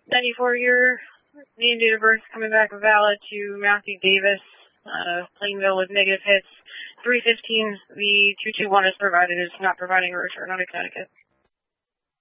94, your name, date of birth coming back valid to Matthew Davis, Plainville with negative hits. 315, the 221 is provided, is not providing a return out of Connecticut.